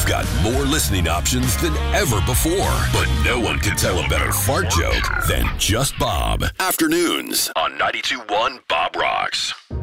You've got more listening options than ever before, but no one can tell a better fart joke than just Bob. Afternoons on 92.1 Bob Rocks.